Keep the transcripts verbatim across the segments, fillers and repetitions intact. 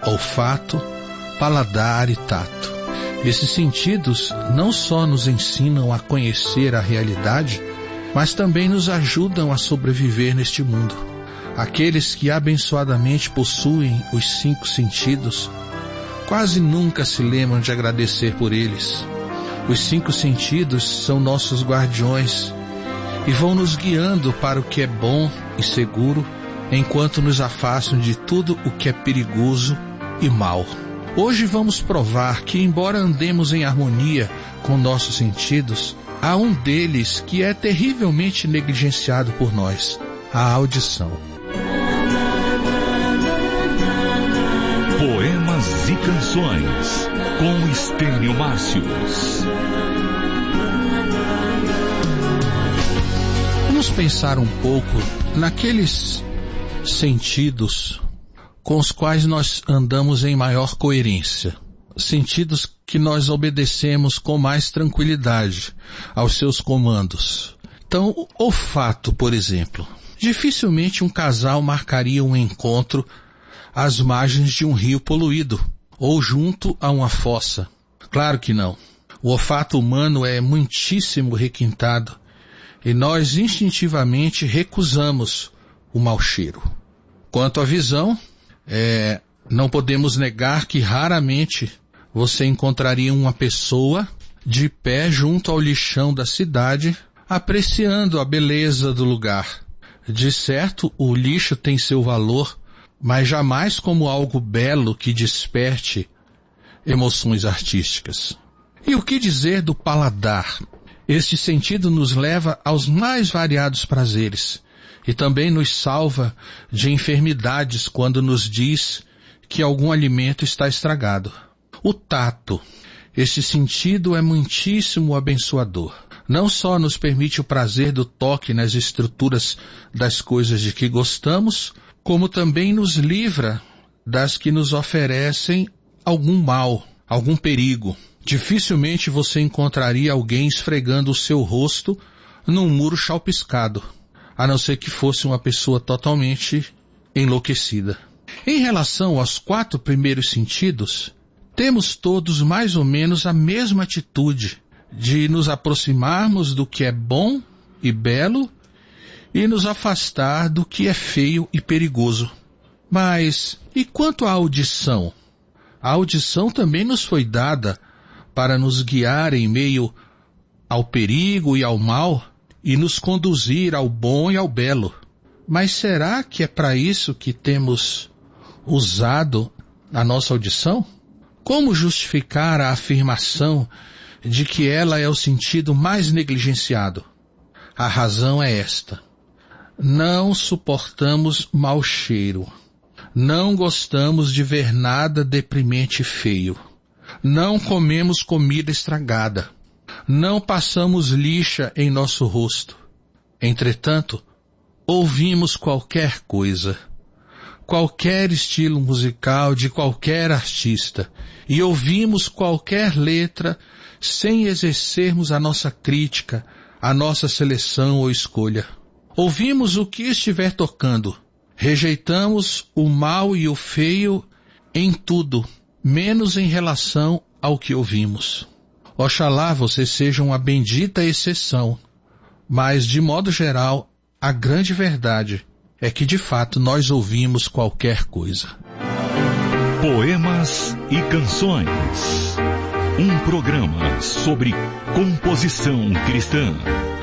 olfato, paladar e tato. Esses sentidos não só nos ensinam a conhecer a realidade, mas também nos ajudam a sobreviver neste mundo. Aqueles que abençoadamente possuem os cinco sentidos quase nunca se lembram de agradecer por eles. Os cinco sentidos são nossos guardiões e vão nos guiando para o que é bom e seguro, enquanto nos afastam de tudo o que é perigoso e mal. Hoje vamos provar que, embora andemos em harmonia com nossos sentidos, há um deles que é terrivelmente negligenciado por nós: a audição. Poemas e canções com Estênio Márcios. Vamos pensar um pouco naqueles sentidos com os quais nós andamos em maior coerência. Sentidos que nós obedecemos com mais tranquilidade aos seus comandos. Então, o olfato, por exemplo. Dificilmente um casal marcaria um encontro às margens de um rio poluído ou junto a uma fossa. Claro que não. O olfato humano é muitíssimo requintado e nós instintivamente recusamos o mau cheiro. Quanto à visão, é, não podemos negar que raramente você encontraria uma pessoa de pé junto ao lixão da cidade apreciando a beleza do lugar. De certo, o lixo tem seu valor, mas jamais como algo belo que desperte emoções artísticas. E o que dizer do paladar? Este sentido nos leva aos mais variados prazeres e também nos salva de enfermidades quando nos diz que algum alimento está estragado. O tato. Este sentido é muitíssimo abençoador. Não só nos permite o prazer do toque nas estruturas das coisas de que gostamos, como também nos livra das que nos oferecem algum mal, algum perigo. Dificilmente você encontraria alguém esfregando o seu rosto num muro chapiscado, a não ser que fosse uma pessoa totalmente enlouquecida. Em relação aos quatro primeiros sentidos, temos todos mais ou menos a mesma atitude de nos aproximarmos do que é bom e belo e nos afastar do que é feio e perigoso. Mas, e quanto à audição? A audição também nos foi dada para nos guiar em meio ao perigo e ao mal e nos conduzir ao bom e ao belo. Mas será que é para isso que temos usado a nossa audição? Como justificar a afirmação de que ela é o sentido mais negligenciado? A razão é esta: não suportamos mau cheiro, não gostamos de ver nada deprimente e feio, não comemos comida estragada, não passamos lixa em nosso rosto. Entretanto, ouvimos qualquer coisa, qualquer estilo musical de qualquer artista, e ouvimos qualquer letra sem exercermos a nossa crítica, a nossa seleção ou escolha. Ouvimos o que estiver tocando, rejeitamos o mal e o feio em tudo, menos em relação ao que ouvimos. Oxalá você seja uma bendita exceção, mas de modo geral, a grande verdade é que de fato nós ouvimos qualquer coisa. Poemas e canções. Um programa sobre composição cristã.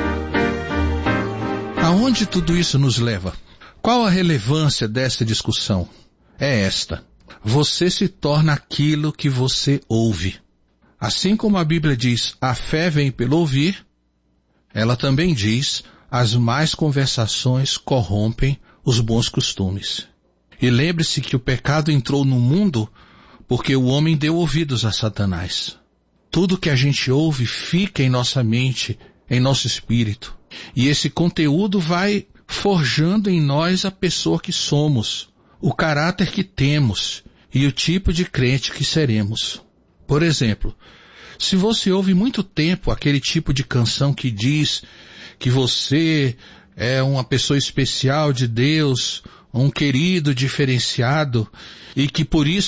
Aonde tudo isso nos leva? Qual a relevância desta discussão? É esta: você se torna aquilo que você ouve. Assim como a Bíblia diz, a fé vem pelo ouvir, ela também diz, as más conversações corrompem os bons costumes. E lembre-se que o pecado entrou no mundo porque o homem deu ouvidos a Satanás. Tudo que a gente ouve fica em nossa mente, em nosso espírito. E esse conteúdo vai forjando em nós a pessoa que somos, o caráter que temos e o tipo de crente que seremos. Por exemplo, se você ouve muito tempo aquele tipo de canção que diz que você é uma pessoa especial de Deus, um querido diferenciado, e que por isso